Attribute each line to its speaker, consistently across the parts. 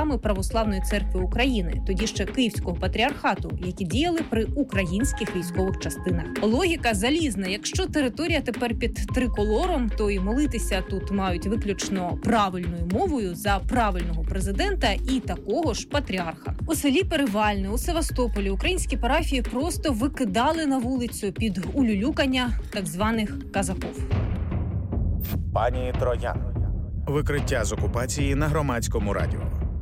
Speaker 1: храми Православної церкви України, тоді ще Київського патріархату, які діяли при українських військових частинах. Логіка залізна. Якщо територія тепер під триколором, то і молитися тут мають виключно правильною мовою за правильного президента і такого ж патріарха. У селі Перевальне, у Севастополі українські парафії просто викидали на вулицю під улюлюкання так званих казаков.
Speaker 2: Пані Троян. Викриття з окупації на Громадському радіо.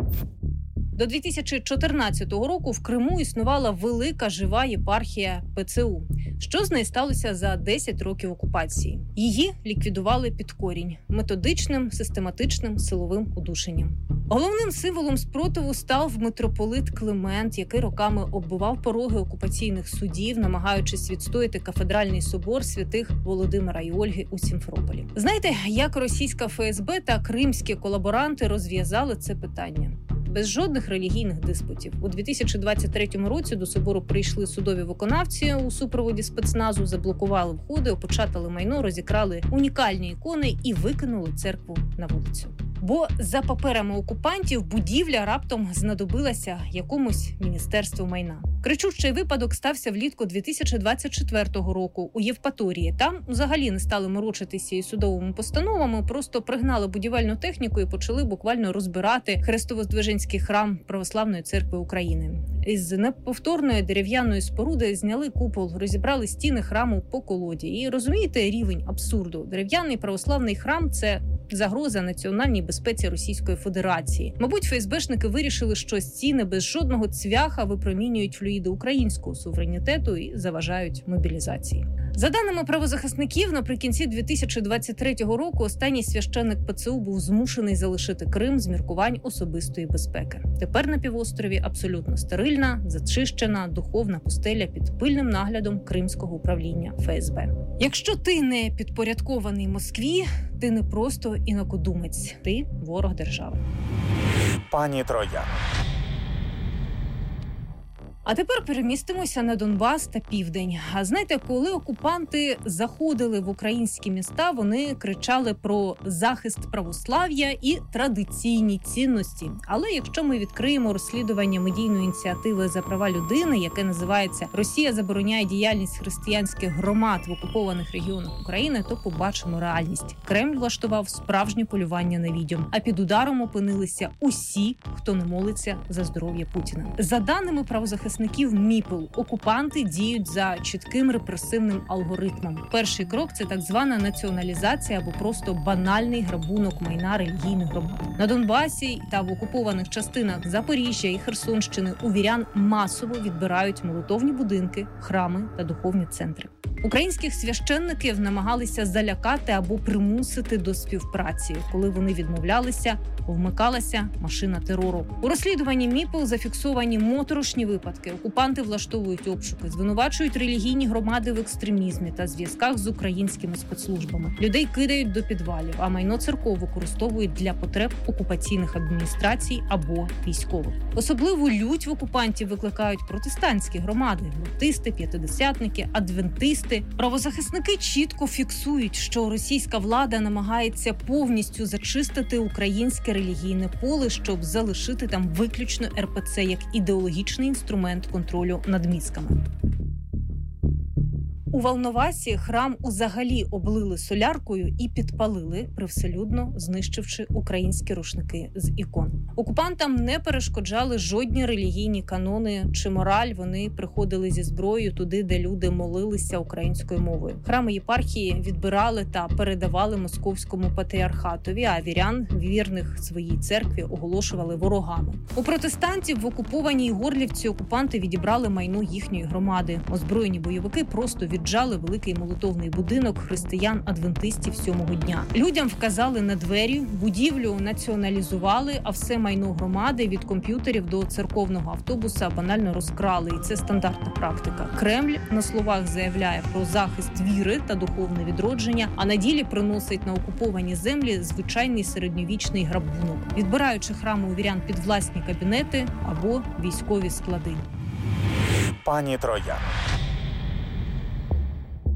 Speaker 1: До 2014 року в Криму існувала велика жива єпархія ПЦУ. Що з нею сталося за 10 років окупації? Її ліквідували під корінь – методичним, систематичним силовим удушенням. Головним символом спротиву став митрополит Климент, який роками оббивав пороги окупаційних судів, намагаючись відстояти кафедральний собор святих Володимира і Ольги у Сімферополі. Знаєте, як російська ФСБ та кримські колаборанти розв'язали це питання? Без жодних релігійних диспутів. У 2023 році до собору прийшли судові виконавці у супроводі спецназу, заблокували входи, опечатали майно, розікрали унікальні ікони і викинули церкву на вулицю. Бо за паперами окупантів будівля раптом знадобилася якомусь міністерству майна. Кричущий випадок стався влітку 2024 року у Євпаторії. Там взагалі не стали морочитися і судовими постановами, просто пригнали будівельну техніку і почали буквально розбирати Хрестово-Здвиженський храм Православної церкви України. Із неповторної дерев'яної споруди зняли купол, розібрали стіни храму по колоді. І розумієте рівень абсурду? Дерев'яний православний храм – це загроза національній безпеці Російської Федерації. Мабуть, ФСБшники вирішили, що стіни без жодного цвяха випромінюють флюїди українського суверенітету і заважають мобілізації. За даними правозахисників, наприкінці 2023 року останній священник ПЦУ був змушений залишити Крим з міркувань особистої безпеки. Тепер на півострові абсолютно стерильна, зачищена духовна пустеля під пильним наглядом Кримського управління ФСБ. Якщо ти не підпорядкований Москві, ти не просто інакодумець, ти ворог держави.
Speaker 2: Пані Троян.
Speaker 1: А тепер перемістимося на Донбас та Південь. А знаєте, коли окупанти заходили в українські міста, вони кричали про захист православ'я і традиційні цінності. Але якщо ми відкриємо розслідування медійної ініціативи за права людини, яке називається «Росія забороняє діяльність християнських громад в окупованих регіонах України», то побачимо реальність. Кремль влаштував справжнє полювання на відьом, а під ударом опинилися усі, хто не молиться за здоров'я Путіна. За даними правозахисників МІПЛ, окупанти діють за чітким репресивним алгоритмом. Перший крок – це так звана націоналізація або просто банальний грабунок майна релігійних громад. На Донбасі та в окупованих частинах Запоріжжя і Херсонщини у вірян масово відбирають молитовні будинки, храми та духовні центри. Українських священників намагалися залякати або примусити до співпраці. Коли вони відмовлялися, вмикалася машина терору. У розслідуванні МІПЛ зафіксовані моторошні випадки. Окупанти влаштовують обшуки, звинувачують релігійні громади в екстремізмі та зв'язках з українськими спецслужбами. Людей кидають до підвалів, а майно церков використовують для потреб окупаційних адміністрацій або військових. Особливу лють в окупантів викликають протестантські громади – баптисти, п'ятидесятники, адвентисти. Правозахисники чітко фіксують, що російська влада намагається повністю зачистити українське релігійне поле, щоб залишити там виключно РПЦ як ідеологічний інструмент контролю над мізками. У Волновасі храм узагалі облили соляркою і підпалили, привселюдно знищивши українські рушники з ікон. Окупантам не перешкоджали жодні релігійні канони чи мораль. Вони приходили зі зброєю туди, де люди молилися українською мовою. Храми єпархії відбирали та передавали московському патріархатові, а вірян, вірних своїй церкві, оголошували ворогами. У протестантів в окупованій Горлівці окупанти відібрали майно їхньої громади. Озброєні бойовики просто віджали великий молитовний будинок християн-адвентистів 7-го дня. Людям вказали на двері, будівлю націоналізували, а все майно громади від комп'ютерів до церковного автобуса банально розкрали. І це стандартна практика. Кремль на словах заявляє про захист віри та духовне відродження, а на ділі приносить на окуповані землі звичайний середньовічний грабунок, відбираючи храми у вірян під власні кабінети або військові склади.
Speaker 2: Пані Троян.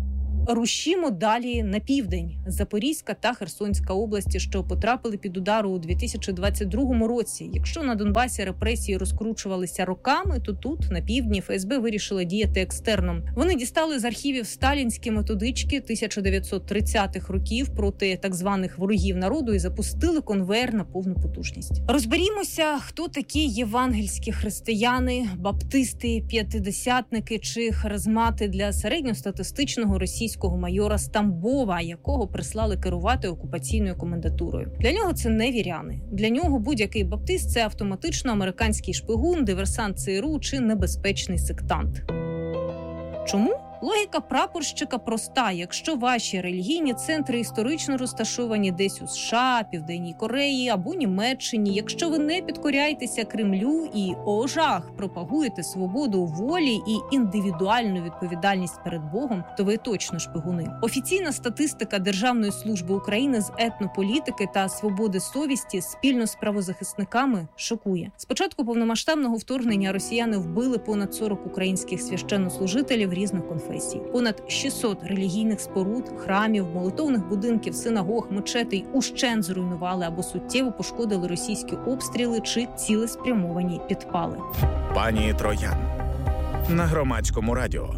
Speaker 1: Рушімо далі на південь. Запорізька та Херсонська області, що потрапили під удар у 2022 році. Якщо на Донбасі репресії розкручувалися роками, то тут, на півдні, ФСБ вирішила діяти екстерном. Вони дістали з архівів сталінські методички 1930-х років проти так званих ворогів народу і запустили конвейер на повну потужність. Розберімося, хто такі євангельські християни, баптисти, п'ятидесятники чи харизмати для середньостатистичного російського майора Стамбова, якого прислали керувати окупаційною комендатурою. Для нього це не віряни. Для нього будь-який баптист – це автоматично американський шпигун, диверсант ЦРУ чи небезпечний сектант. Чому? Логіка прапорщика проста. Якщо ваші релігійні центри історично розташовані десь у США, Південній Кореї або Німеччині, якщо ви не підкоряєтеся Кремлю і, о жах, пропагуєте свободу волі і індивідуальну відповідальність перед Богом, то ви точно шпигуни. Офіційна статистика Державної служби України з етнополітики та свободи совісті спільно з правозахисниками шокує. З початку повномасштабного вторгнення росіяни вбили понад 40 українських священнослужителів різних конфесій. Понад 600 релігійних споруд, храмів, молитовних будинків, синагог, мечетей ущен зруйнували або суттєво пошкодили російські обстріли чи цілеспрямовані підпали.
Speaker 2: Пані Троян на Громадському радіо.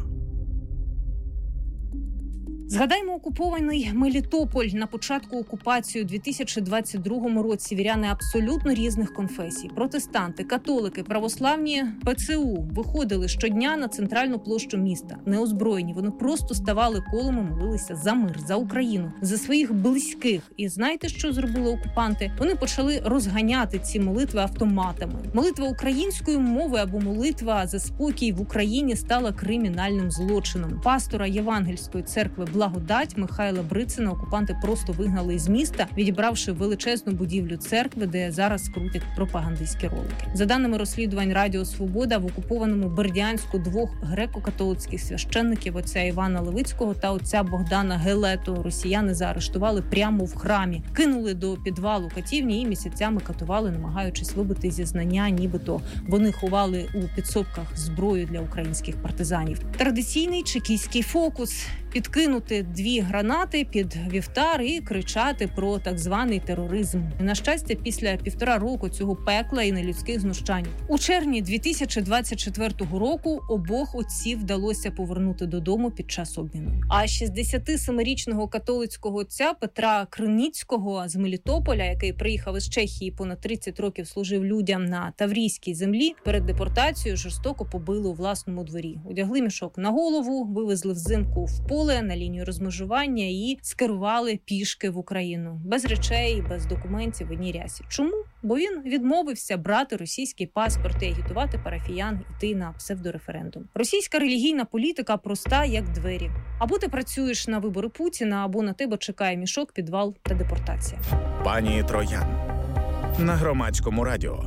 Speaker 1: Згадаймо окупований Мелітополь. На початку окупації у 2022 році віряни абсолютно різних конфесій – протестанти, католики, православні, ПЦУ – виходили щодня на центральну площу міста. Неозброєні, вони просто ставали колом і молилися за мир, за Україну, за своїх близьких. І знаєте, що зробили окупанти? Вони почали розганяти ці молитви автоматами. Молитва українською мовою або молитва за спокій в Україні стала кримінальним злочином. Пастора Євангельської церкви Благодать Михайла Брицина окупанти просто вигнали із міста, відібравши величезну будівлю церкви, де зараз крутять пропагандистські ролики. За даними розслідувань Радіо Свобода, в окупованому Бердянську двох греко-католицьких священників, отця Івана Левицького та отця Богдана Гелету, росіяни заарештували прямо в храмі, кинули до підвалу катівні і місяцями катували, намагаючись вибити зізнання, нібито вони ховали у підсобках зброю для українських партизанів. Традиційний чекістський фокус – підкинути 2 гранати під вівтар і кричати про так званий тероризм. І, на щастя, після 1,5 року цього пекла і нелюдських знущань. У червні 2024 року обох отців вдалося повернути додому під час обміну. А 67-річного католицького отця Петра Криніцького з Мелітополя, який приїхав із Чехії, понад 30 років служив людям на Таврійській землі, перед депортацією жорстоко побили у власному дворі. Одягли мішок на голову, вивезли взимку в поле на лінію розмежування і скерували пішки в Україну. Без речей, без документів в одній рясі. Чому? Бо він відмовився брати російський паспорт і агітувати парафіян йти на псевдореферендум. Російська релігійна політика проста, як двері. Або ти працюєш на вибори Путіна, або на тебе чекає мішок, підвал та депортація.
Speaker 2: Пані Троян на Громадському радіо.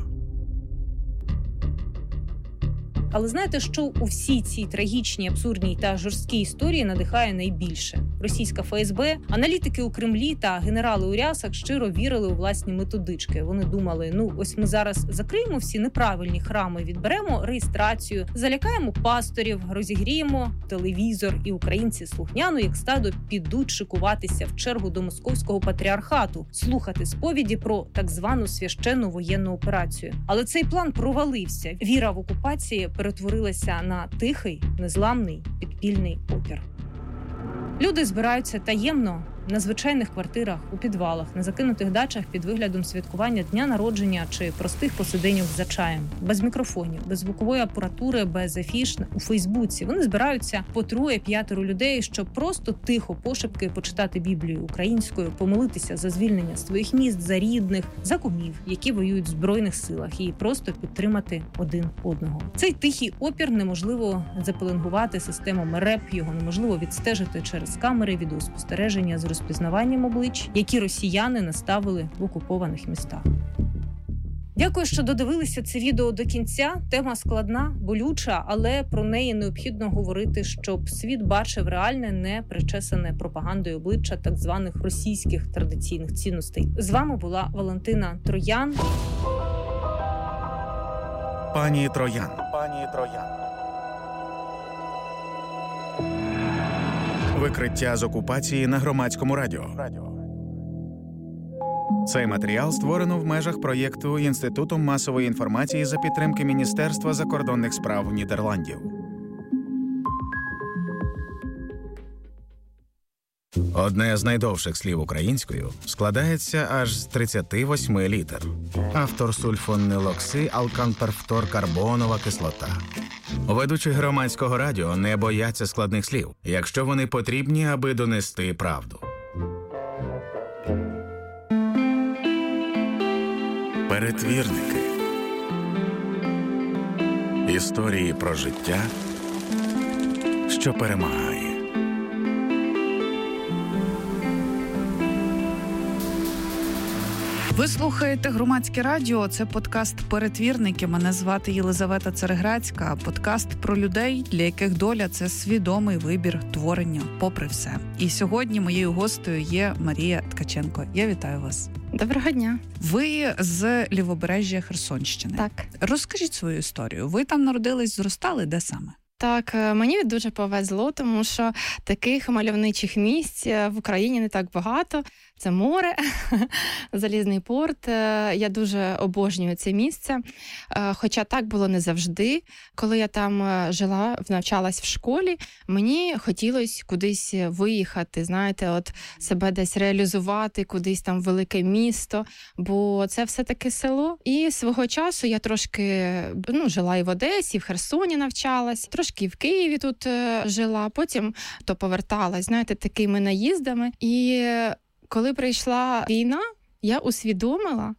Speaker 1: Але знаєте, що у всій цій трагічній, абсурдній та жорсткій історії надихає найбільше? Російська ФСБ, аналітики у Кремлі та генерали у рясах щиро вірили у власні методички. Вони думали, ось ми зараз закриємо всі неправильні храми, відберемо реєстрацію, залякаємо пасторів, розігріємо телевізор, і українці слухняно, як стадо, підуть шикуватися в чергу до московського патріархату, слухати сповіді про так звану священну воєнну операцію. Але цей план провалився. Віра в окупації перетворилася на тихий, незламний, підпільний опір. Люди збираються таємно на звичайних квартирах, у підвалах, на закинутих дачах під виглядом святкування дня народження чи простих посиденьок за чаєм. Без мікрофонів, без звукової апаратури, без афіш у Фейсбуці. Вони збираються по 3-5 людей, щоб просто тихо, пошепки почитати Біблію українською, помолитися за звільнення своїх міст, за рідних, за кумів, які воюють в Збройних силах, і просто підтримати один одного. Цей тихий опір неможливо запеленгувати системами РЕП, його неможливо відстежити через камери відеоспостереження з розпізнаванням облич, які росіяни наставили в окупованих містах. Дякую, що додивилися це відео до кінця. Тема складна, болюча, але про неї необхідно говорити, щоб світ бачив реальне, не причесане пропагандою обличчя так званих російських традиційних цінностей. З вами була Валентина Троян.
Speaker 2: Пані Троян. Пані Троян. Викриття з окупації на Громадському радіо. Цей матеріал створено в межах проєкту Інституту масової інформації за підтримки Міністерства закордонних справ Нідерландів. Одне з найдовших слів українською складається аж з 38 літер. Автор сульфонилоксиалканперфторкарбонова кислота. Ведучі Громадського радіо не бояться складних слів, якщо вони потрібні, аби донести правду. Перетвірники. Історії про життя, що перемагає.
Speaker 3: Ви слухаєте Громадське радіо, це подкаст «Перетвірники». Мене звати Єлизавета Цереграцька. Подкаст про людей, для яких доля – це свідомий вибір творення, попри все. І сьогодні моєю гостею є Марія Ткаченко. Я вітаю вас.
Speaker 4: Доброго дня.
Speaker 3: Ви з Лівобережжя Херсонщини.
Speaker 4: Так.
Speaker 3: Розкажіть свою історію. Ви там народились, зростали, де саме?
Speaker 4: Так, мені дуже повезло, тому що таких мальовничих місць в Україні не так багато. Це море, Залізний порт. Я дуже обожнюю це місце. Хоча так було не завжди. Коли я там жила, навчалась в школі, мені хотілося кудись виїхати, знаєте, от себе десь реалізувати, кудись там в велике місто, бо це все-таки село. І свого часу я трошки жила і в Одесі, і в Херсоні навчалась, трошки і в Києві тут жила, потім то поверталась, знаєте, такими наїздами. І коли прийшла війна, я усвідомила,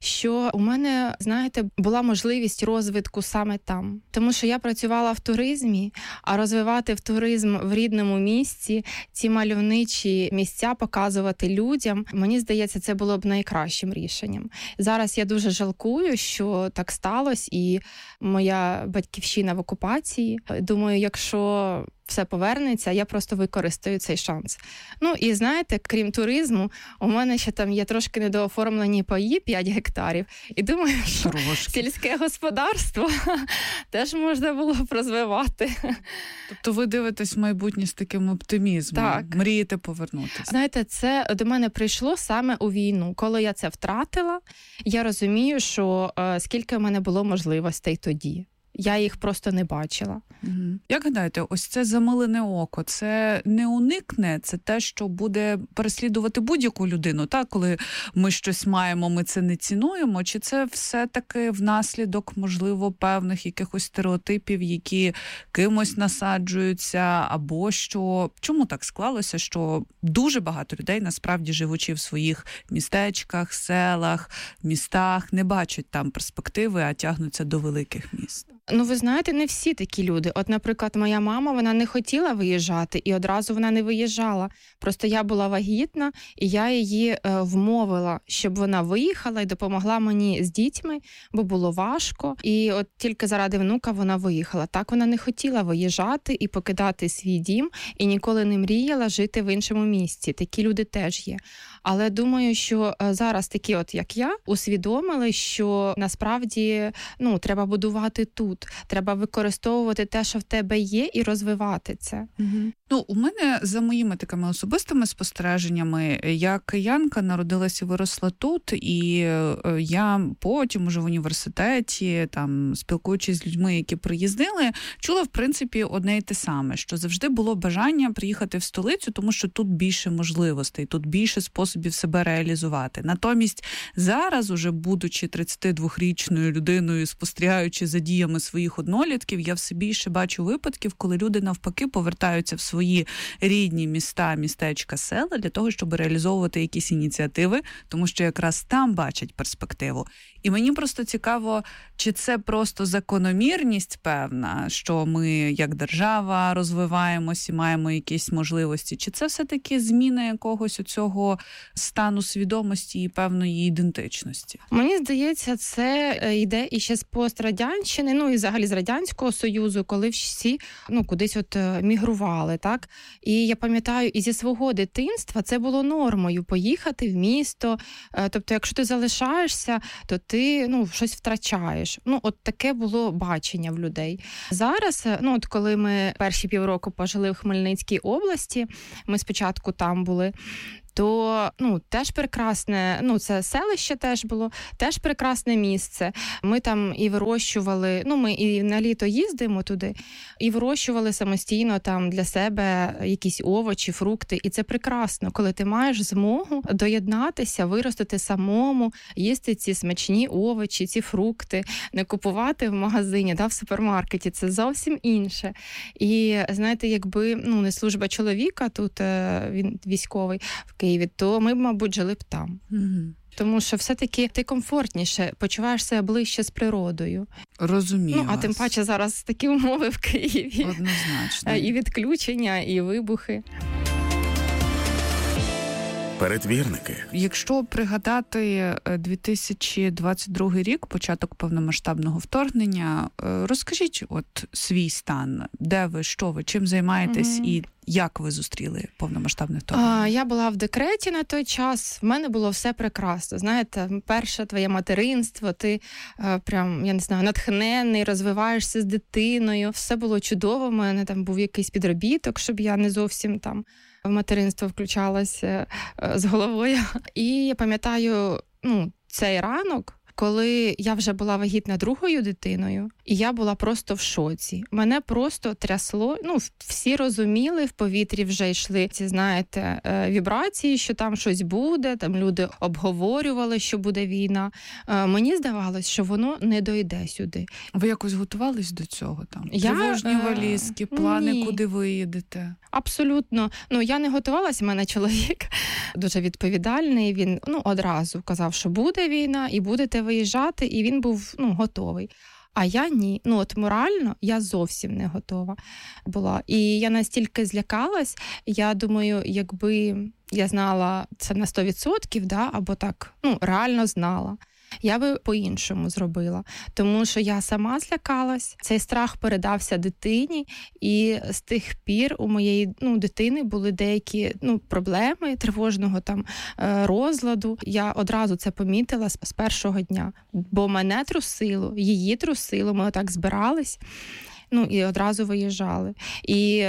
Speaker 4: що у мене, знаєте, була можливість розвитку саме там. Тому що я працювала в туризмі, а розвивати в туризм в рідному місці, ці мальовничі місця показувати людям, мені здається, це було б найкращим рішенням. Зараз я дуже жалкую, що так сталося, і моя батьківщина в окупації. Думаю, якщо все повернеться, я просто використаю цей шанс. І знаєте, крім туризму, у мене ще там є трошки недооформлені паї, 5 гектарів. І думаю, що сільське господарство теж можна було б розвивати.
Speaker 3: Тобто ви дивитесь в майбутнє з таким оптимізмом,
Speaker 4: так.
Speaker 3: Мрієте повернутися.
Speaker 4: Знаєте, це до мене прийшло саме у війну. Коли я це втратила, я розумію, що скільки в мене було можливостей тоді. Я їх просто не бачила.
Speaker 3: Як гадаєте, ось це замилене око, це не уникне, це те, що буде переслідувати будь-яку людину, так? Коли ми щось маємо, ми це не цінуємо, чи це все-таки внаслідок, можливо, певних якихось стереотипів, які кимось насаджуються, або що... Чому так склалося, що дуже багато людей, насправді, живучи в своїх містечках, селах, містах, не бачать там перспективи, а тягнуться до великих міст?
Speaker 4: Ви знаєте, не всі такі люди. От, наприклад, моя мама, вона не хотіла виїжджати, і одразу вона не виїжджала. Просто я була вагітна, і я її вмовила, щоб вона виїхала і допомогла мені з дітьми, бо було важко. І от тільки заради внука вона виїхала. Так вона не хотіла виїжджати і покидати свій дім, і ніколи не мріяла жити в іншому місці. Такі люди теж є. Але думаю, що зараз такі от, як я, усвідомили, що насправді, треба будувати тут. Треба використовувати те, що в тебе є, і розвивати це.
Speaker 3: У мене, за моїми такими особистими спостереженнями, я киянка, народилася і виросла тут, і я потім уже в університеті, там, спілкуючись з людьми, які приїздили, чула, в принципі, одне й те саме, що завжди було бажання приїхати в столицю, тому що тут більше можливостей, тут більше способів себе реалізувати. Натомість зараз, уже будучи 32-річною людиною, спостерігаючи за діями своїх однолітків, я все більше бачу випадків, коли люди навпаки повертаються в свої рідні міста, містечка, села для того, щоб реалізовувати якісь ініціативи, тому що якраз там бачать перспективу. І мені просто цікаво, чи це просто закономірність певна, що ми як держава розвиваємось і маємо якісь можливості, чи це все-таки зміна якогось оцього стану свідомості і певної ідентичності?
Speaker 4: Мені здається, це йде іще з пострадянщини, і взагалі з Радянського Союзу, коли всі кудись мігрували, так? І я пам'ятаю, і зі свого дитинства це було нормою поїхати в місто. Тобто, якщо ти залишаєшся, то ти щось втрачаєш. От таке було бачення в людей. Зараз, коли ми перші півроку пожили в Хмельницькій області, ми спочатку там були, то теж прекрасне, це селище теж було, теж прекрасне місце. Ми там і вирощували, ми і на літо їздимо туди, і вирощували самостійно там для себе якісь овочі, фрукти. І це прекрасно, коли ти маєш змогу доєднатися, виростити самому, їсти ці смачні овочі, ці фрукти, не купувати в магазині, в супермаркеті. Це зовсім інше. І, знаєте, якби не служба чоловіка, тут він військовий в Києві, то ми б, мабуть, жили б там.
Speaker 3: Угу.
Speaker 4: Тому що все-таки ти комфортніше, почуваєш себе ближче з природою.
Speaker 3: Розумію
Speaker 4: А тим паче зараз такі умови в Києві.
Speaker 3: Однозначно.
Speaker 4: І відключення, і вибухи.
Speaker 2: Передвірники.
Speaker 3: Якщо пригадати 2022 рік, початок повномасштабного вторгнення, розкажіть свій стан, де ви, що ви, чим займаєтесь і як ви зустріли повномасштабне вторгнення?
Speaker 4: Я була в декреті на той час, в мене було все прекрасно. Знаєте, перше твоє материнство, ти прям, я не знаю, натхнений, розвиваєшся з дитиною, все було чудово, в мене там був якийсь підробіток, щоб я не зовсім там в материнство включалася з головою. І я пам'ятаю, цей ранок, коли я вже була вагітна другою дитиною, і я була просто в шоці. Мене просто трясло, всі розуміли, в повітрі вже йшли ці, знаєте, вібрації, що там щось буде, там люди обговорювали, що буде війна. Мені здавалось, що воно не дойде сюди.
Speaker 3: Ви якось готувались до цього? Тривожні валізки, плани,
Speaker 4: ні.
Speaker 3: Куди ви їдете?
Speaker 4: Абсолютно. Я не готувалася, в мене чоловік дуже відповідальний, він одразу казав, що буде війна і будете виїжджати, і він був готовий. А я ні. Морально я зовсім не готова була. І я настільки злякалась, я думаю, якби я знала це на 100%, або так, реально знала, я би по-іншому зробила. Тому що я сама злякалась, цей страх передався дитині, і з тих пір у моєї дитини були деякі проблеми тривожного розладу. Я одразу це помітила з першого дня, бо мене трусило, її трусило, ми отак збирались, і одразу виїжджали. І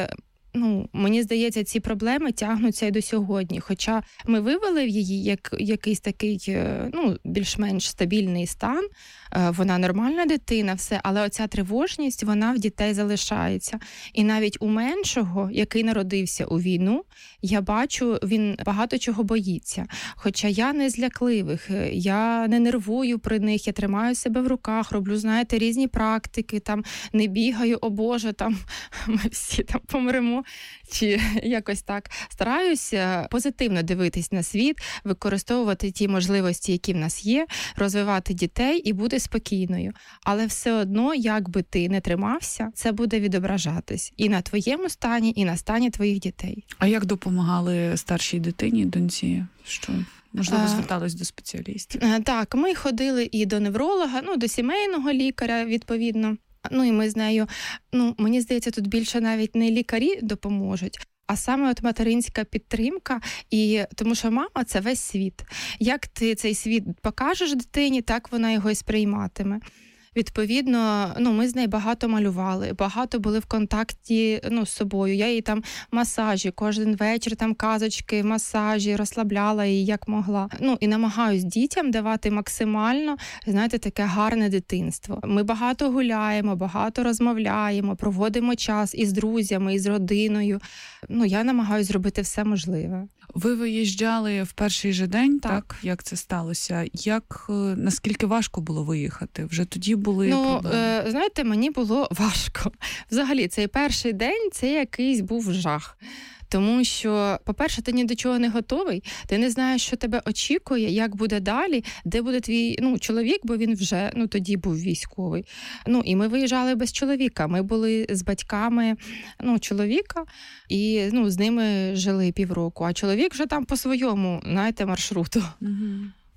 Speaker 4: мені здається, ці проблеми тягнуться і до сьогодні. Хоча ми вивели в її як якийсь такий, більш-менш стабільний стан, вона нормальна дитина, все, але оця тривожність, вона в дітей залишається. І навіть у меншого, який народився у війну, я бачу, він багато чого боїться. Хоча я не з лякливих, я не нервую при них, я тримаю себе в руках, роблю, знаєте, різні практики, не бігаю, о Боже, ми всі помремо, чи якось так. Стараюся позитивно дивитись на світ, використовувати ті можливості, які в нас є, розвивати дітей і бути спокійною. Але все одно, як би ти не тримався, це буде відображатись і на твоєму стані, і на стані твоїх дітей.
Speaker 3: А як допомагали старшій дитині, доньці? Що, можливо, звертались до спеціалістів?
Speaker 4: Так, ми ходили і до невролога, до сімейного лікаря, відповідно. І ми з нею, мені здається, тут більше навіть не лікарі допоможуть, а саме материнська підтримка, і тому що мама – це весь світ. Як ти цей світ покажеш дитині, так вона його і сприйматиме. Відповідно, ми з нею багато малювали, багато були в контакті з собою. Я їй масажі, кожен вечір казочки, масажі, розслабляла її як могла. І намагаюсь дітям давати максимально, знаєте, таке гарне дитинство. Ми багато гуляємо, багато розмовляємо, проводимо час із друзями, із родиною. Я намагаюсь зробити все можливе.
Speaker 3: Ви виїжджали в перший же день, так? Як це сталося? Наскільки важко було виїхати? Вже тоді були проблеми?
Speaker 4: Знаєте, мені було важко. Взагалі, цей перший день – це якийсь був жах. Тому що, по-перше, ти ні до чого не готовий, ти не знаєш, що тебе очікує, як буде далі, де буде твій чоловік, бо він вже тоді був військовий. І ми виїжджали без чоловіка. Ми були з батьками чоловіка і з ними жили півроку. А чоловік вже по своєму, знаєте, маршруту.
Speaker 3: Угу.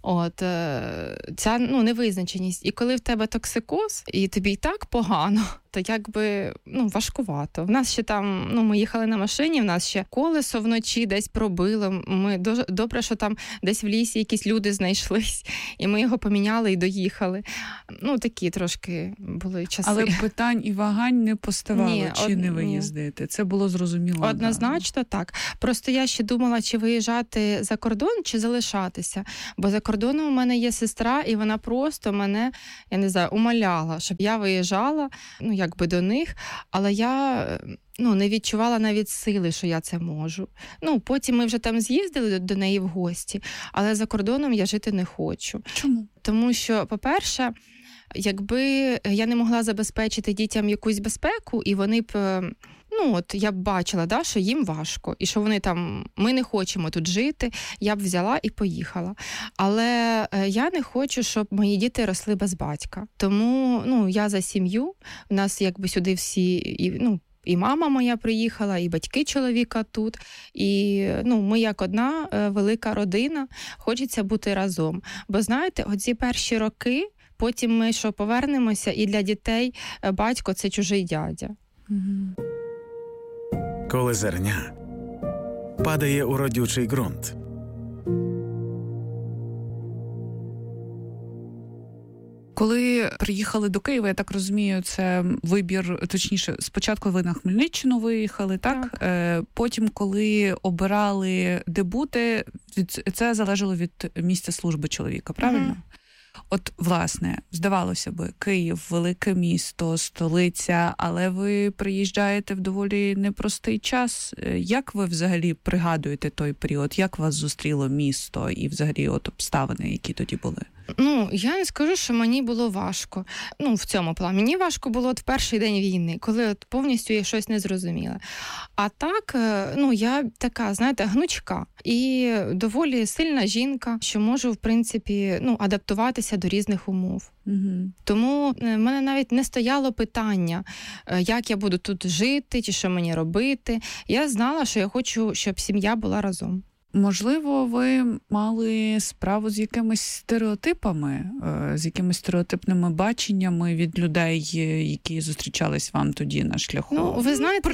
Speaker 4: Ця невизначеність. І коли в тебе токсикоз, і тобі і так погано, то якби важкувато. В нас ще там, ми їхали на машині, в нас ще колесо вночі десь пробило. Ми добре, що там десь в лісі якісь люди знайшлись, і ми його поміняли і доїхали. Такі трошки були часи.
Speaker 3: Але питань і вагань не поставало, чи не виїздити. Це було зрозуміло.
Speaker 4: Однозначно так. Просто я ще думала, чи виїжджати за кордон, чи залишатися. Бо за кордоном у мене є сестра, і вона просто мене, я не знаю, умоляла, щоб я виїжджала, до них, але я не відчувала навіть сили, що я це можу. Потім ми вже там з'їздили до неї в гості, але за кордоном я жити не хочу.
Speaker 3: Чому?
Speaker 4: Тому що, по-перше, якби я не могла забезпечити дітям якусь безпеку, і вони б я б бачила, що їм важко, і що вони там, ми не хочемо тут жити, я б взяла і поїхала. Але я не хочу, щоб мої діти росли без батька. Тому, я за сім'ю, у нас якби сюди всі, і мама моя приїхала, і батьки чоловіка тут, і ми як одна велика родина, хочеться бути разом. Бо знаєте, оці перші роки, потім ми повернемося, і для дітей батько – це чужий дядя.
Speaker 2: Коли зерня падає у родючий ґрунт.
Speaker 3: Коли приїхали до Києва, я так розумію, це вибір, точніше, спочатку ви на Хмельниччину виїхали, так? Потім, коли обирали, де бути, це залежало від місця служби чоловіка, правильно? От, власне, здавалося би, Київ – велике місто, столиця, але ви приїжджаєте в доволі непростий час. Як ви взагалі пригадуєте той період? Як вас зустріло місто і взагалі обставини, які тоді були?
Speaker 4: Я не скажу, що мені було важко. В цьому плані. Мені важко було в перший день війни, коли повністю я щось не зрозуміла. А так, я така, знаєте, гнучка. І доволі сильна жінка, що можу, в принципі, адаптуватися до різних умов.
Speaker 3: Угу.
Speaker 4: Тому в мене навіть не стояло питання, як я буду тут жити, чи що мені робити. Я знала, що я хочу, щоб сім'я була разом.
Speaker 3: Можливо, ви мали справу з якимись стереотипами, з якимись стереотипними баченнями від людей, які зустрічались вам тоді на шляху?
Speaker 4: Ви знаєте,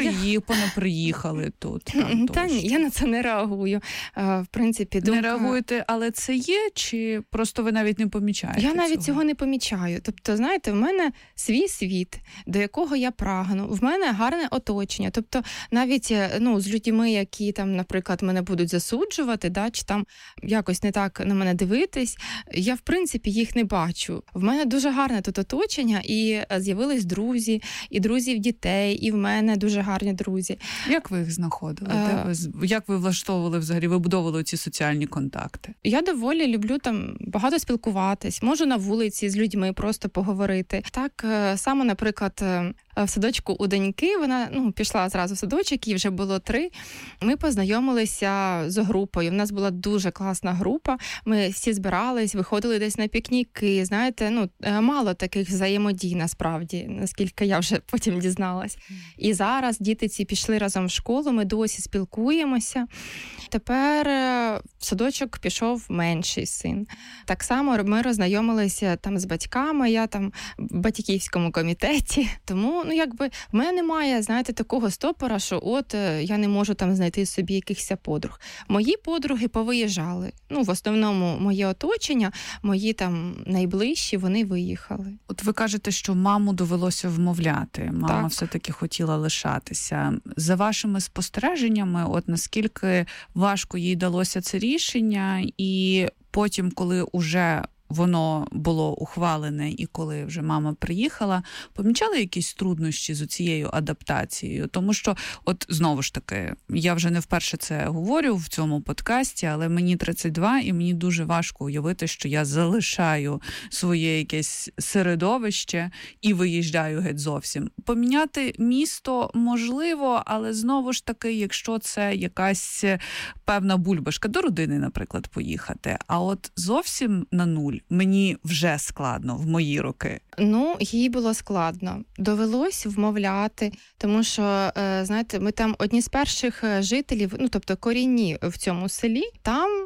Speaker 3: приїхали тут.
Speaker 4: Та ні, я на це не реагую. В принципі,
Speaker 3: не реагуєте, але це є, чи просто ви навіть не помічаєте?
Speaker 4: Я навіть цього не помічаю. Тобто, знаєте, в мене свій світ, до якого я прагну. В мене гарне оточення. Тобто, навіть з людьми, які там, наприклад, мене будуть засуджувати, чи там якось не так на мене дивитись, я, в принципі, їх не бачу. В мене дуже гарне тут оточення, і з'явились друзі, і друзів дітей, і в мене дуже гарні друзі.
Speaker 3: Як ви їх знаходили? Як ви влаштовували взагалі, вибудовували ці соціальні контакти?
Speaker 4: Я доволі люблю там багато спілкуватись, можу на вулиці з людьми просто поговорити. Так само, наприклад, в садочку у доньки, вона пішла зразу в садочок, їй вже було 3. Ми познайомилися з групою. У нас була дуже класна група. Ми всі збирались, виходили десь на пікніки. Знаєте, мало таких взаємодій насправді, наскільки я вже потім дізналась. І зараз діти ці пішли разом в школу, ми досі спілкуємося. Тепер в садочок пішов менший син. Так само ми роззнайомилися там з батьками, я там в батьківському комітеті. Тому, в мене немає, знаєте, такого стопора, що я не можу там знайти собі якихось подруг. Мої подруги повиїжджали. В основному моє оточення, мої там найближчі, вони виїхали.
Speaker 3: От ви кажете, що маму довелося вмовляти. Мама
Speaker 4: так.
Speaker 3: все-таки хотіла лишатися. За вашими спостереженнями, наскільки важко їй далося це рішення, і потім, коли уже воно було ухвалене, і коли вже мама приїхала, помічали якісь труднощі з цією адаптацією? Тому що, знову ж таки, я вже не вперше це говорю в цьому подкасті, але мені 32, і мені дуже важко уявити, що я залишаю своє якесь середовище і виїжджаю геть зовсім. Поміняти місто можливо, але знову ж таки, якщо це якась певна бульбашка, до родини, наприклад, поїхати. А зовсім на нуль мені вже складно в мої роки.
Speaker 4: Їй було складно. Довелось вмовляти, тому що, знаєте, ми там одні з перших жителів, тобто корінні в цьому селі, там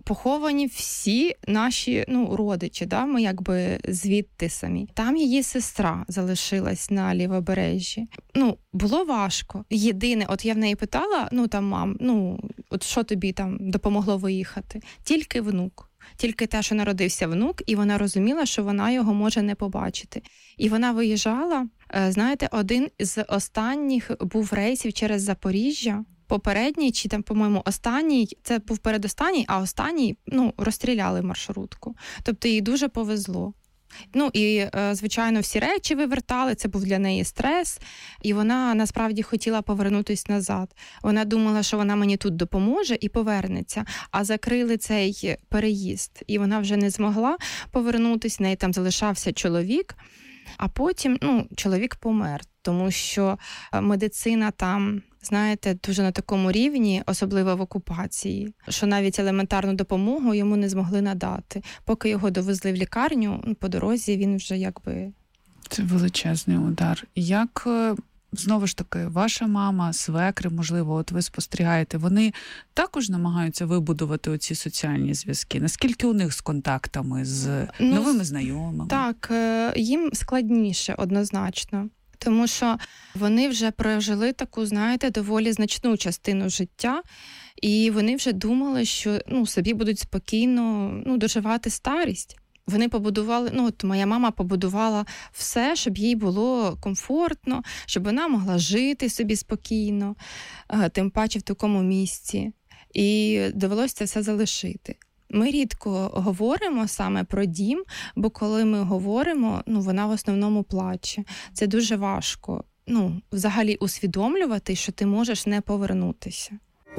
Speaker 4: поховані всі наші родичі, да? Ми якби звідти самі. Там її сестра залишилась на Лівобережжі. Було важко. Єдине, от я в неї питала, мам, от що тобі там допомогло виїхати? Тільки внук. Тільки те, що народився внук, і вона розуміла, що вона його може не побачити. І вона виїжджала, знаєте, один з останніх був рейсів через Запоріжжя. Попередній, чи там, по-моєму, останній, це був передостанній, а останній, розстріляли маршрутку. Тобто їй дуже повезло. І, звичайно, всі речі вивертали, це був для неї стрес, і вона насправді хотіла повернутися назад. Вона думала, що вона мені тут допоможе і повернеться, а закрили цей переїзд, і вона вже не змогла повернутися, в неї там залишався чоловік, а потім, чоловік помер, тому що медицина там, знаєте, дуже на такому рівні, особливо в окупації, що навіть елементарну допомогу йому не змогли надати. Поки його довезли в лікарню, по дорозі він вже якби...
Speaker 3: Це величезний удар. Як, знову ж таки, ваша мама, свекри, можливо, от ви спостерігаєте, вони також намагаються вибудувати оці соціальні зв'язки? Наскільки у них з контактами, з новими знайомими?
Speaker 4: Так, їм складніше однозначно. Тому що вони вже прожили таку, знаєте, доволі значну частину життя, і вони вже думали, що собі будуть спокійно доживати старість. Вони побудували, от моя мама побудувала все, щоб їй було комфортно, щоб вона могла жити собі спокійно, тим паче в такому місці. І довелося це все залишити. Ми рідко говоримо саме про дім, бо коли ми говоримо, вона в основному плаче. Це дуже важко, взагалі усвідомлювати, що ти можеш не повернутися.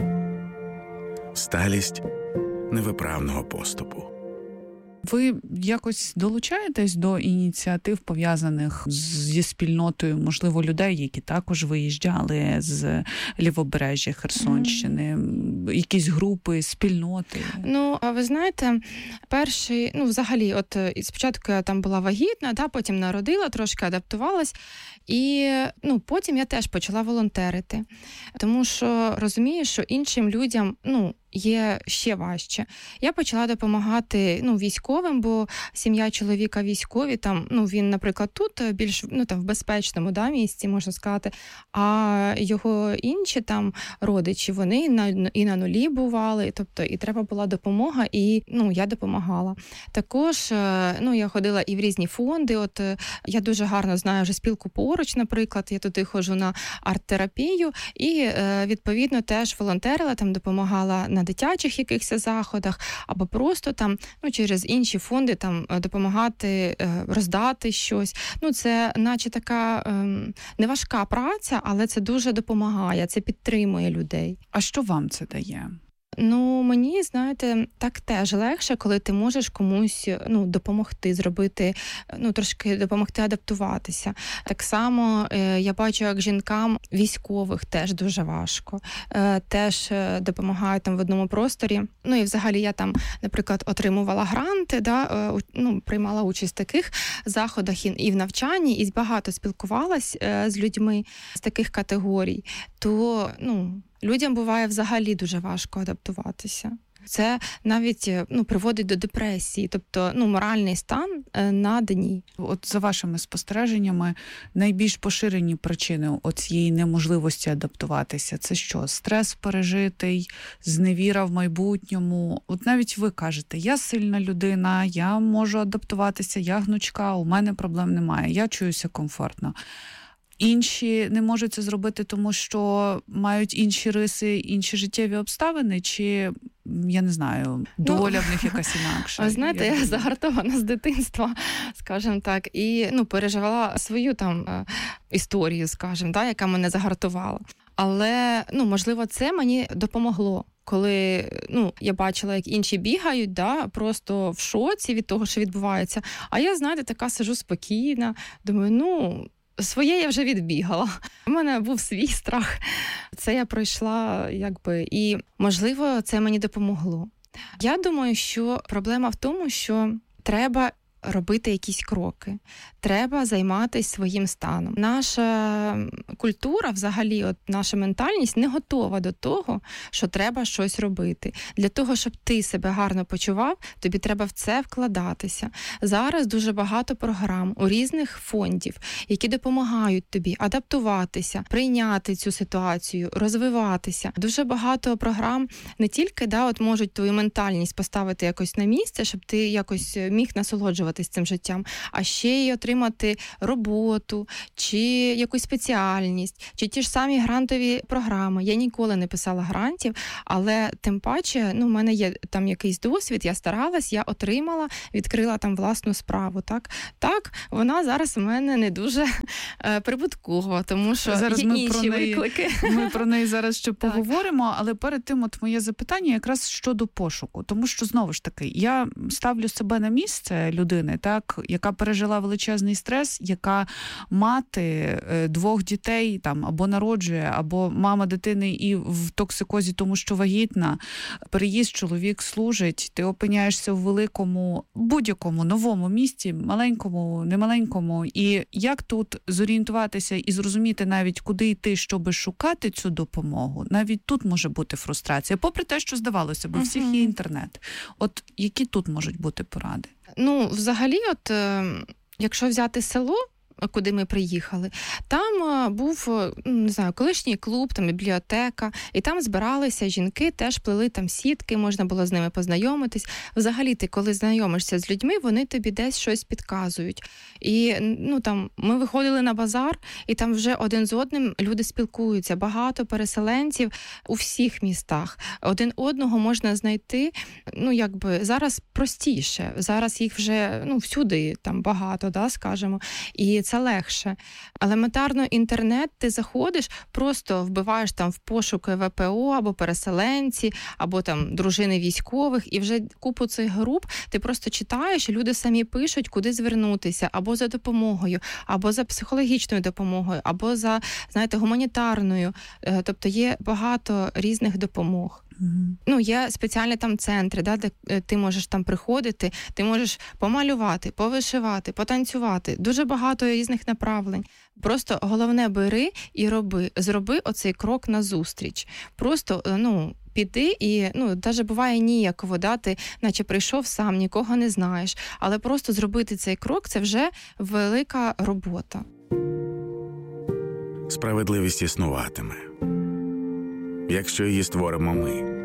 Speaker 2: Сталість невиправного поступу.
Speaker 3: Ви якось долучаєтесь до ініціатив, пов'язаних зі спільнотою, можливо, людей, які також виїжджали з Лівобережжя Херсонщини, якісь групи, спільноти?
Speaker 4: А ви знаєте, перший, взагалі, от спочатку я там була вагітна, потім народила, трошки адаптувалась, і потім я теж почала волонтерити, тому що розумію, що іншим людям, є ще важче. Я почала допомагати військовим, бо сім'я чоловіка військові, там, він, наприклад, тут більш там в безпечному місці, можна сказати, а його інші там родичі, вони і на нулі бували, тобто і треба була допомога, і я допомагала. Також я ходила і в різні фонди, от я дуже гарно знаю вже спілку «Поруч», наприклад, я туди ходжу на арт-терапію і, відповідно, теж волонтерила, там допомагала на дитячих якихось заходах, або просто там, через інші фонди там допомагати роздати щось. Це наче така неважка праця, але це дуже допомагає, це підтримує людей.
Speaker 3: А що вам це дає?
Speaker 4: Мені, знаєте, так теж легше, коли ти можеш комусь допомогти, зробити, трошки допомогти адаптуватися. Так само я бачу, як жінкам військових теж дуже важко. Теж допомагають там в одному просторі. І взагалі я там, наприклад, отримувала гранти, приймала участь в таких заходах і в навчанні, і багато спілкувалась з людьми з таких категорій. То, людям буває взагалі дуже важко адаптуватися. Це навіть приводить до депресії, тобто моральний стан на дні.
Speaker 3: От за вашими спостереженнями, найбільш поширені причини цієї неможливості адаптуватися – це що? Стрес пережитий, зневіра в майбутньому? От навіть ви кажете, я сильна людина, я можу адаптуватися, я гнучка, у мене проблем немає, я чуюся комфортно. Інші не можуть це зробити, тому що мають інші риси, інші життєві обставини, чи, я не знаю, доля в них якась інакша?
Speaker 4: Знаєте, я загартована з дитинства, скажімо так, і переживала свою там історію, скажімо, яка мене загартувала. Але, можливо, це мені допомогло. Коли я бачила, як інші бігають, просто в шоці від того, що відбувається. А я, знаєте, така сижу спокійна, думаю, своє я вже відбігала. У мене був свій страх. Це я пройшла, і, можливо, це мені допомогло. Я думаю, що проблема в тому, що треба робити якісь кроки. треба займатися своїм станом. Наша культура, взагалі, наша ментальність не готова до того, що треба щось робити. Для того, щоб ти себе гарно почував, тобі треба в це вкладатися. Зараз дуже багато програм у різних фондів, які допомагають тобі адаптуватися, прийняти цю ситуацію, розвиватися. Дуже багато програм не тільки можуть твою ментальність поставити якось на місце, щоб ти якось міг насолоджуватись цим життям, а ще й отримати роботу, чи якусь спеціальність, чи ті ж самі грантові програми. Я ніколи не писала грантів, але тим паче, в мене є там якийсь досвід, я старалась, я отримала, відкрила там власну справу. Так, вона зараз у мене не дуже прибуткова, тому що
Speaker 3: зараз
Speaker 4: є інші виклики.
Speaker 3: Ми про неї зараз ще поговоримо, але перед тим моє запитання якраз щодо пошуку. Тому що, знову ж таки, я ставлю себе на місце людини, яка пережила величезний стрес, яка мати 2 дітей або народжує, або мама дитини і в токсикозі, тому що вагітна, переїзд, чоловік служить, ти опиняєшся в великому, будь-якому новому місті, маленькому, немаленькому. І як тут зорієнтуватися і зрозуміти навіть, куди йти, щоб шукати цю допомогу, навіть тут може бути фрустрація. Попри те, що здавалося, бо всіх є інтернет. Які тут можуть бути поради?
Speaker 4: Взагалі, якщо взяти село, куди ми приїхали, там був, колишній клуб, там бібліотека, і там збиралися жінки, теж плели там сітки, можна було з ними познайомитись. Взагалі, ти, коли знайомишся з людьми, вони тобі десь щось підказують. І, ми виходили на базар, і там вже один з одним люди спілкуються. Багато переселенців у всіх містах. Один одного можна знайти, зараз простіше. Зараз їх вже, всюди там багато, скажімо. І це легше. Елементарно інтернет, ти заходиш, просто вбиваєш там в пошуки ВПО, або переселенці, або там дружини військових, і вже купу цих груп ти просто читаєш, і люди самі пишуть, куди звернутися, або за допомогою, або за психологічною допомогою, або за, гуманітарною. Тобто є багато різних допомог. Є спеціальні там центри, де ти можеш там приходити, ти можеш помалювати, повишивати, потанцювати. Дуже багато різних направлень. Просто головне бери і роби. Зроби оцей крок назустріч. Просто, піди і, навіть буває ніяково, ти наче прийшов сам, нікого не знаєш. Але просто зробити цей крок – це вже велика робота.
Speaker 2: Справедливість існуватиме, якщо її створимо ми.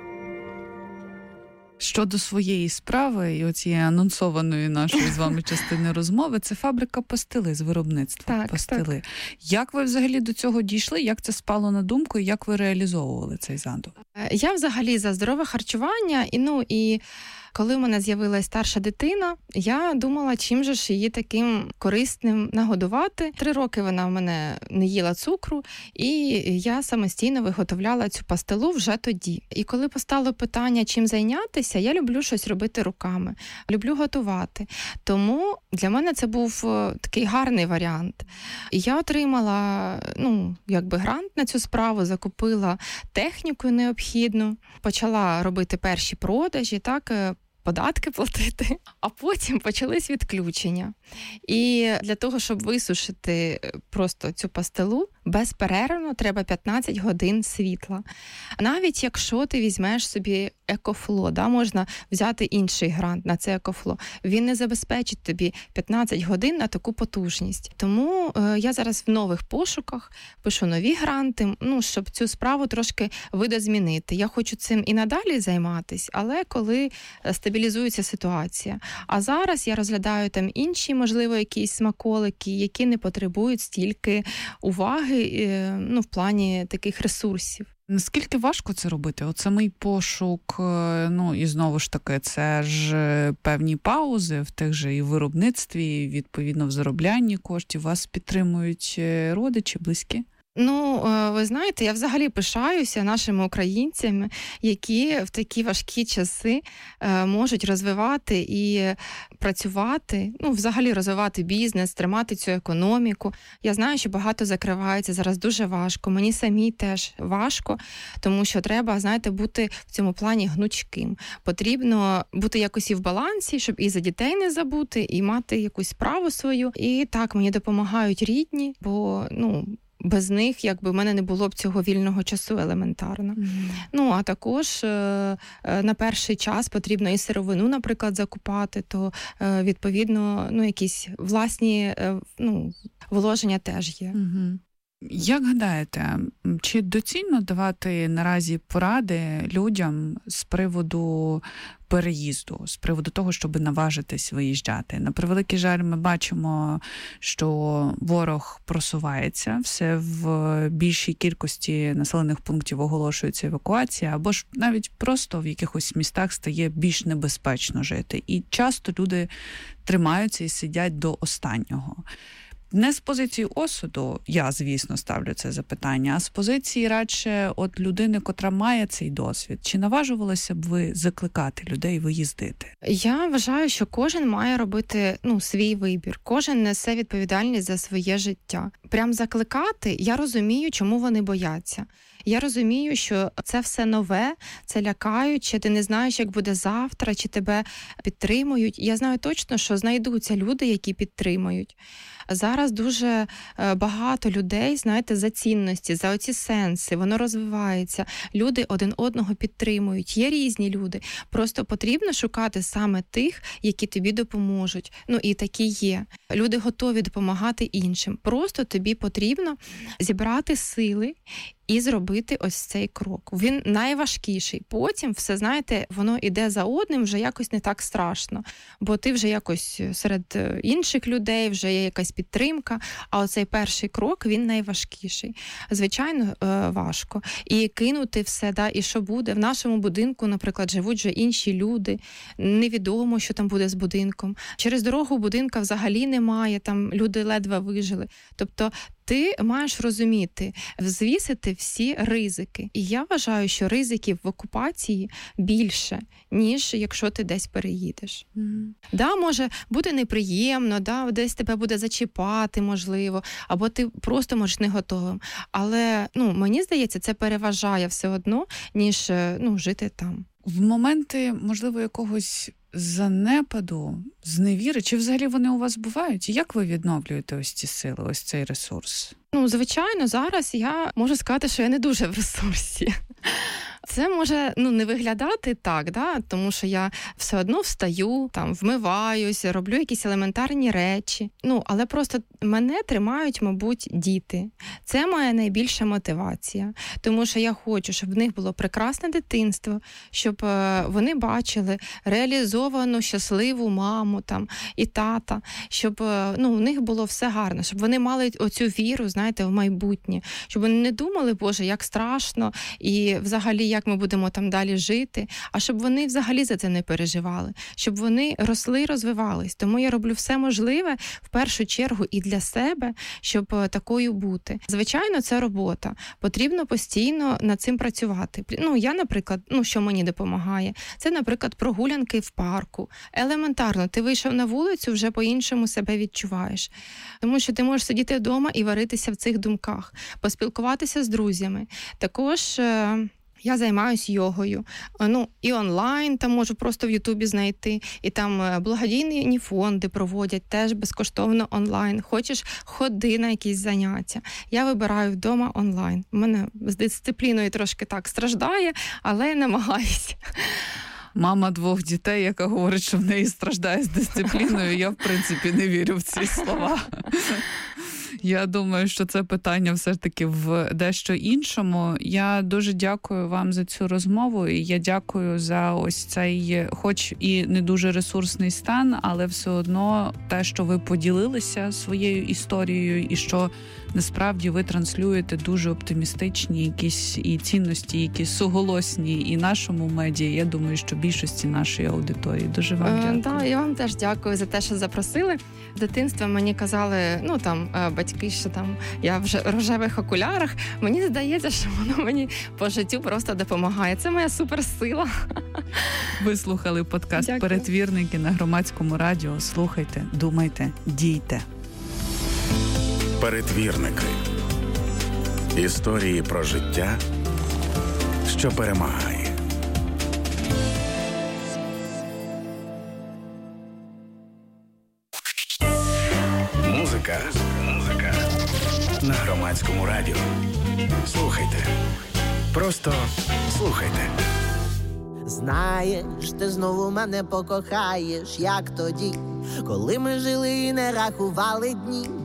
Speaker 3: Щодо своєї справи і оцієї анонсованої нашої з вами частини розмови, це фабрика пастили з виробництва пастили. Так. Як ви взагалі до цього дійшли? Як це спало на думку і як ви реалізовували цей задум?
Speaker 4: Я взагалі за здорове харчування і коли в мене з'явилась старша дитина, я думала, чим же ж її таким корисним нагодувати. 3 роки вона в мене не їла цукру, і я самостійно виготовляла цю пастилу вже тоді. І коли постало питання, чим зайнятися, я люблю щось робити руками, люблю готувати. Тому для мене це був такий гарний варіант. І я отримала, грант на цю справу, закупила техніку необхідну, почала робити перші продажі, податки платити, а потім почались відключення. І для того, щоб висушити просто цю пастилу, безперервно треба 15 годин світла. Навіть якщо ти візьмеш собі екофло, можна взяти інший грант на це екофло, він не забезпечить тобі 15 годин на таку потужність. Тому я зараз в нових пошуках пишу нові гранти, щоб цю справу трошки видозмінити. Я хочу цим і надалі займатися, але коли стабілізується ситуація. А зараз я розглядаю там інші, можливо, якісь смаколики, які не потребують стільки уваги, в плані таких ресурсів.
Speaker 3: Наскільки важко це робити? От самий пошук, і знову ж таки, це ж певні паузи в тих же і виробництві, і відповідно в зароблянні коштів. Вас підтримують родичі, близькі?
Speaker 4: Ну, ви знаєте, я взагалі пишаюся нашими українцями, які в такі важкі часи можуть розвивати і працювати, ну, взагалі розвивати бізнес, тримати цю економіку. Я знаю, що багато закривається, зараз дуже важко. Мені самій теж важко, тому що треба, знаєте, бути в цьому плані гнучким. Потрібно бути якось і в балансі, щоб і за дітей не забути, і мати якусь справу свою. І так, мені допомагають рідні, бо, ну, без них, якби, в мене не було б цього вільного часу елементарно. Ну, а також на перший час потрібно і сировину, наприклад, закупати, то, відповідно, ну, якісь власні, ну, вложення теж є.
Speaker 3: Як гадаєте, чи доцільно давати наразі поради людям з приводу переїзду, з приводу того, щоб наважитись виїжджати? На превеликий жаль, ми бачимо, що ворог просувається, все в більшій кількості населених пунктів оголошується евакуація, або ж навіть просто в якихось містах стає більш небезпечно жити. І часто люди тримаються і сидять до останнього. Не з позиції осуду, я, звісно, ставлю це запитання, а з позиції радше от людини, котра має цей досвід. Чи наважувалися б ви закликати людей виїздити?
Speaker 4: Я вважаю, що кожен має робити, ну, свій вибір. Кожен несе відповідальність за своє життя. Прям закликати, я розумію, чому вони бояться. Я розумію, що це все нове, це лякаюче, ти не знаєш, як буде завтра, чи тебе підтримують. Я знаю точно, що знайдуться люди, які підтримують. Зараз дуже багато людей, знаєте, за цінності, за оці сенси, воно розвивається. Люди один одного підтримують. Є різні люди. Просто потрібно шукати саме тих, які тобі допоможуть. Ну, і такі є. Люди готові допомагати іншим. Просто тобі потрібно зібрати сили і зробити ось цей крок. Він найважкіший. Потім все, знаєте, воно іде за одним, вже якось не так страшно. Бо ти вже якось серед інших людей, вже є якась підтримка, а оцей перший крок, він найважкіший. Звичайно, важко. І кинути все, да, і що буде. В нашому будинку, наприклад, живуть вже інші люди. Невідомо, що там буде з будинком. Через дорогу будинка взагалі немає, там люди ледве вижили. Тобто ти маєш розуміти, взвісити всі ризики. І я вважаю, що ризиків в окупації більше, ніж якщо ти десь переїдеш. Да, може бути неприємно, да, десь тебе буде зачіпати, можливо, або ти просто можеш не готовим. Але, ну, мені здається, це переважає все одно, ніж, ну, жити там.
Speaker 3: В моменти, можливо, якогось занепаду, зневіри, чи взагалі вони у вас бувають? І як ви відновлюєте ось ці сили, ось цей ресурс?
Speaker 4: Ну, звичайно, зараз я можу сказати, що я не дуже в ресурсі. Це може, ну, не виглядати так, да? Тому що я все одно встаю, там, вмиваюся, роблю якісь елементарні речі. Ну, але просто мене тримають, мабуть, діти. Це моя найбільша мотивація. Тому що я хочу, щоб в них було прекрасне дитинство, щоб вони бачили реалізовану, щасливу маму там, і тата, щоб, ну, в них було все гарно, щоб вони мали оцю віру, знаєте, в майбутнє, щоб вони не думали, Боже, як страшно, і взагалі, як ми будемо там далі жити, а щоб вони взагалі за це не переживали, щоб вони росли і розвивались. Тому я роблю все можливе, в першу чергу, і для себе, щоб такою бути. Звичайно, це робота. Потрібно постійно над цим працювати. Ну, я, наприклад, ну, що мені допомагає, це, наприклад, прогулянки в парку. Елементарно, ти вийшов на вулицю, вже по-іншому себе відчуваєш. Тому що ти можеш сидіти вдома і варитися в цих думках, поспілкуватися з друзями. Також я займаюся йогою. Ну, і онлайн, там можу просто в Ютубі знайти. І там благодійні фонди проводять теж безкоштовно онлайн. Хочеш, ходи на якісь заняття. Я вибираю вдома онлайн. У мене з дисципліною трошки так страждає, але я намагаюся.
Speaker 3: Мама 2 дітей, яка говорить, що в неї страждає з дисципліною, я, в принципі, не вірю в ці слова. Я думаю, що це питання все ж таки в дещо іншому. Я дуже дякую вам за цю розмову, і я дякую за ось цей, хоч і не дуже ресурсний стан, але все одно те, що ви поділилися своєю історією, і що насправді ви транслюєте дуже оптимістичні якісь і цінності, які суголосні і нашому медіа. Я думаю, що більшості нашої аудиторії. Дуже вам дякую.
Speaker 4: Да, я вам теж дякую за те, що запросили. З дитинства мені казали, ну там, батьки батьки, що там я в рожевих окулярах. Мені здається, що воно мені по життю просто допомагає. Це моя суперсила.
Speaker 3: Ви слухали подкаст
Speaker 4: Дякую.
Speaker 3: «Перетвірники» на Громадському радіо. Слухайте, думайте, дійте.
Speaker 2: Перетвірники. Історії про життя, що перемагає. Музика на Громадському радіо. Слухайте. Просто слухайте.
Speaker 5: Знаєш, ти знову мене покохаєш, як тоді, коли ми жили і не рахували дні.